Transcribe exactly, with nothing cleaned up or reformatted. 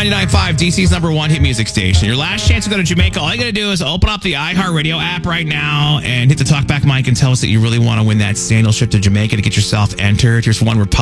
ninety-nine point five, D C's number one hit music station. Your last chance to go to Jamaica. All you got to do is open up the iHeartRadio app right now and hit the talkback mic and tell us that you really want to win that sandal trip to Jamaica to get yourself entered. Here's one Republic.